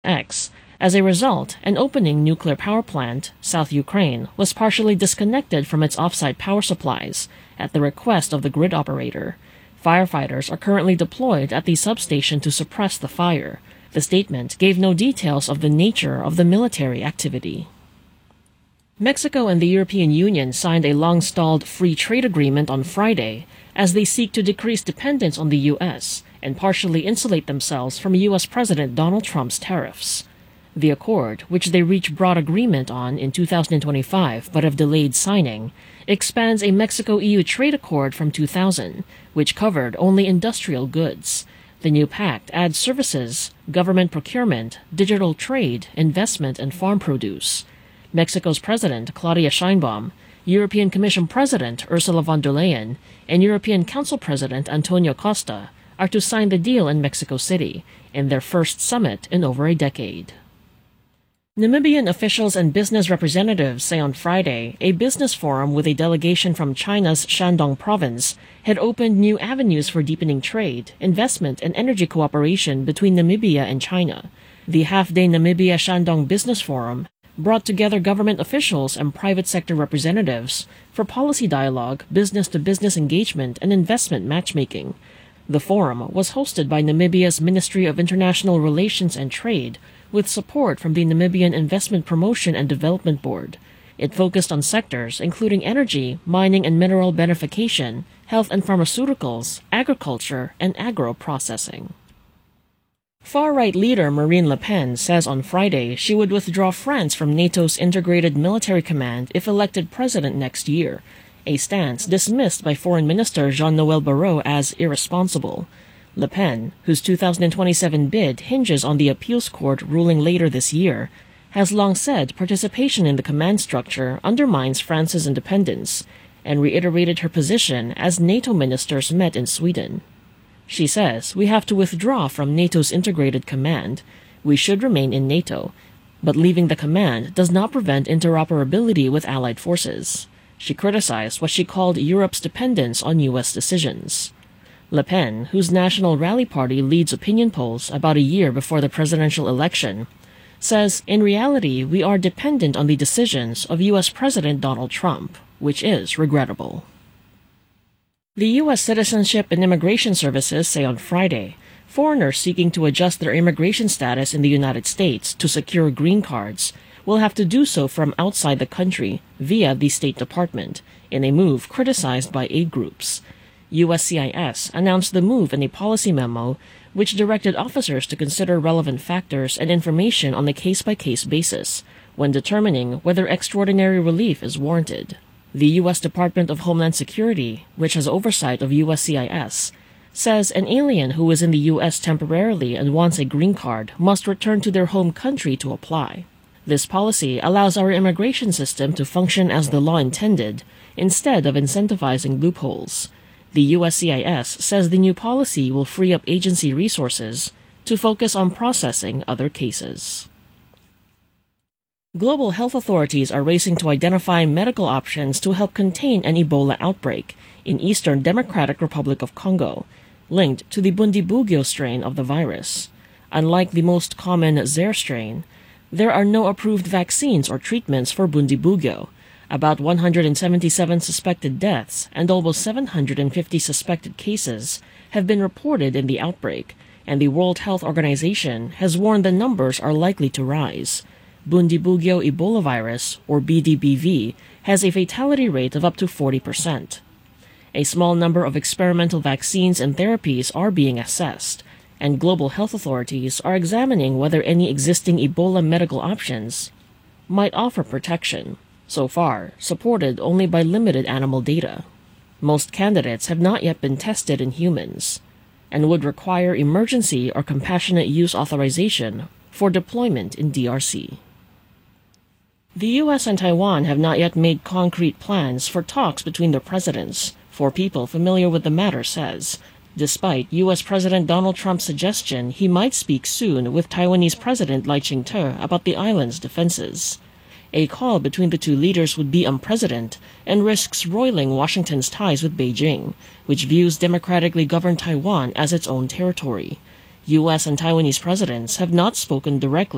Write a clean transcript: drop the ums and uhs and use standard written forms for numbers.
X. As a result, an opening nuclear power plant, South Ukraine, was partially disconnected from its off-site power supplies at the request of the grid operator. Firefighters are currently deployed at the substation to suppress the fire. The statement gave no details of the nature of the military activity. Mexico and the European Union signed a long-stalled free trade agreement on Friday as they seek to decrease dependence on the U.S. and partially insulate themselves from U.S. President Donald Trump's tariffs. The accord, which they reached broad agreement on in 2025 but have delayed signing, expands a Mexico-EU trade accord from 2000, which covered only industrial goods. The new pact adds services, government procurement, digital trade, investment, and farm produce. Mexico's President Claudia Sheinbaum, European Commission President Ursula von der Leyen, and European Council President Antonio Costa are to sign the deal in Mexico City, in their first summit in over a decade. Namibian officials and business representatives say on Friday a business forum with a delegation from China's Shandong province had opened new avenues for deepening trade, investment, and energy cooperation between Namibia and China. The half-day Namibia Shandong Business Forum brought together government officials and private sector representatives for policy dialogue, business-to-business engagement, and investment matchmaking. The forum was hosted by Namibia's Ministry of International Relations and Trade, with support from the Namibian Investment Promotion and Development Board. It focused on sectors including energy, mining and mineral beneficiation, health and pharmaceuticals, agriculture, and agro-processing. Far-right leader Marine Le Pen says on Friday she would withdraw France from NATO's integrated military command if elected president next year, a stance dismissed by Foreign Minister Jean-Noël Barrot as irresponsible. Le Pen, whose 2027 bid hinges on the appeals court ruling later this year, has long said participation in the command structure undermines France's independence, and reiterated her position as NATO ministers met in Sweden. She says, "We have to withdraw from NATO's integrated command. We should remain in NATO, but leaving the command does not prevent interoperability with allied forces." She criticized what she called Europe's dependence on U.S. decisions. Le Pen, whose National Rally Party leads opinion polls about a year before the presidential election, says, "In reality, we are dependent on the decisions of U.S. President Donald Trump, which is regrettable." The U.S. Citizenship and Immigration Services say on Friday foreigners seeking to adjust their immigration status in the United States to secure green cards will have to do so from outside the country via the State Department, in a move criticized by aid groups. USCIS announced the move in a policy memo which directed officers to consider relevant factors and information on a case-by-case basis when determining whether extraordinary relief is warranted. The U.S. Department of Homeland Security, which has oversight of USCIS, says an alien who is in the U.S. temporarily and wants a green card must return to their home country to apply. This policy allows our immigration system to function as the law intended, instead of incentivizing loopholes. The USCIS says the new policy will free up agency resources to focus on processing other cases. Global health authorities are racing to identify medical options to help contain an Ebola outbreak in Eastern Democratic Republic of Congo, linked to the Bundibugyo strain of the virus. Unlike the most common Zaire strain, there are no approved vaccines or treatments for Bundibugyo. About 177 suspected deaths and almost 750 suspected cases have been reported in the outbreak, and the World Health Organization has warned the numbers are likely to rise. Bundibugyo Ebola virus, or BDBV, has a fatality rate of up to 40%. A small number of experimental vaccines and therapies are being assessed, and global health authorities are examining whether any existing Ebola medical options might offer protection, so far supported only by limited animal data. Most candidates have not yet been tested in humans, and would require emergency or compassionate use authorization for deployment in DRC. The U.S. and Taiwan have not yet made concrete plans for talks between their presidents, 4 people familiar with the matter says, despite U.S. President Donald Trump's suggestion he might speak soon with Taiwanese President Lai Ching-te about the island's defenses. A call between the two leaders would be unprecedented and risks roiling Washington's ties with Beijing, which views democratically governed Taiwan as its own territory. U.S. and Taiwanese presidents have not spoken directly